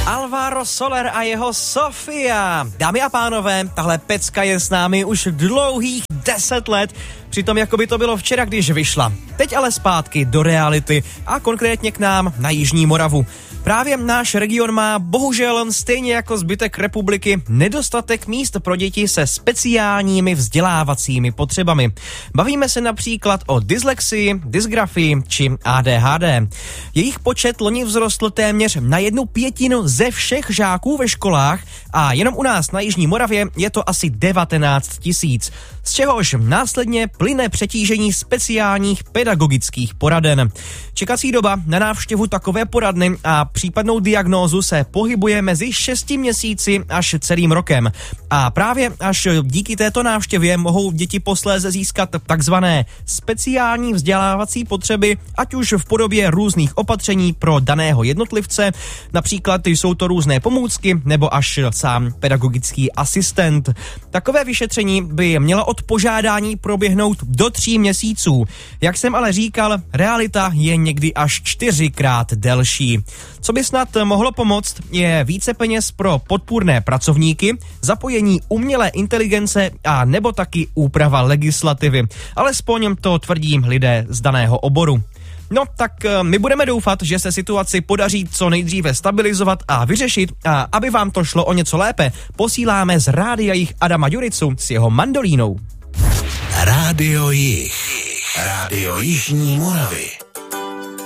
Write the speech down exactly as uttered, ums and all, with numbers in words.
Alvaro Soler a jeho Sofia. Dámy a pánové, tahle pecka je s námi už dlouhých deset let, přitom jako by to bylo včera, když vyšla. Teď ale zpátky do reality a konkrétně k nám na Jižní Moravu. Právě náš region má bohužel stejně jako zbytek republiky nedostatek míst pro děti se speciálními vzdělávacími potřebami. Bavíme se například o dyslexii, dysgrafii či A D H D. Jejich počet loni vzrostl téměř na jednu pětinu ze všech žáků ve školách a jenom u nás na Jižní Moravě je to asi devatenáct tisíc, z čehož následně plyne přetížení speciálních pedagogických poraden. Čekací doba na návštěvu takové poradny a případnou diagnózu se pohybuje mezi šesti měsíci až celým rokem. A právě až díky této návštěvě mohou děti posléze získat takzvané speciální vzdělávací potřeby, ať už v podobě různých opatření pro daného jednotlivce, například jsou to různé pomůcky nebo až sám pedagogický asistent. Takové vyšetření by mělo od požádání proběhnout do tří měsíců. Jak jsem ale říkal, realita je někdy až čtyřikrát delší. Co by snad mohlo pomoct, je více peněz pro podpůrné pracovníky, zapojení umělé inteligence a nebo taky úprava legislativy. Alespoň to tvrdí lidé z daného oboru. No tak my budeme doufat, že se situaci podaří co nejdříve stabilizovat a vyřešit a aby vám to šlo o něco lépe, posíláme z Rádia Jih Adama Juricu s jeho mandolínou. Rádio Jih. Rádio Jižní Moravy.